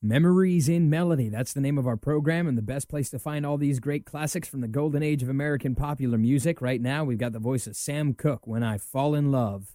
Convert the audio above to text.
Memories in Melody. That's the name of our program, and the best place to find all these great classics from the golden age of American popular music. Right now, we've got the voice of Sam Cooke, When I Fall in Love.